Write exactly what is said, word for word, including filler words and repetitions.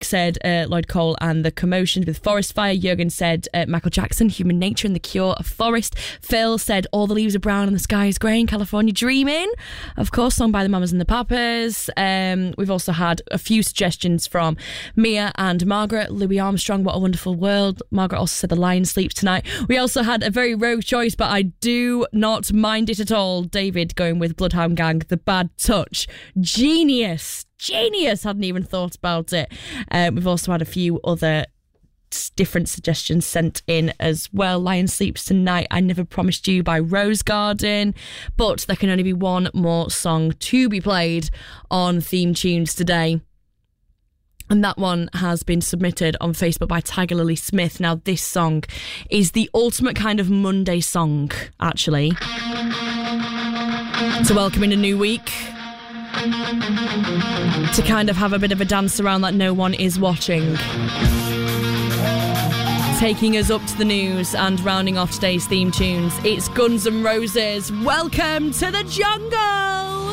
said uh, Lloyd Cole and the Commotions with Forest Fire. Jürgen said uh, Michael Jackson, Human Nature and the Cure, A Forest. Phil said All the Leaves Are Brown and the Sky Is Grey in California Dreaming. Of course, song by the Mamas and the Papas. Um, we've also had a few suggestions from Mia and Margaret. Louis Armstrong, What a Wonderful World. Margaret also said The Lion Sleeps Tonight. We also had a very rogue choice, but I do not mind it at all. David going with Bloodhound Gang, The Bad Touch. Genius. Genius. Hadn't even thought about it. Uh, we've also had a few other different suggestions sent in as well. Lion Sleeps Tonight, I Never Promised You by Rose Garden. But there can only be one more song to be played on Theme Tunes today. And that one has been submitted on Facebook by Tiger Lily Smith. Now, this song is the ultimate kind of Monday song, actually. To welcome in a new week. To kind of have a bit of a dance around that no one is watching. Taking us up to the news and rounding off today's theme tunes, it's Guns N' Roses. Welcome to the jungle!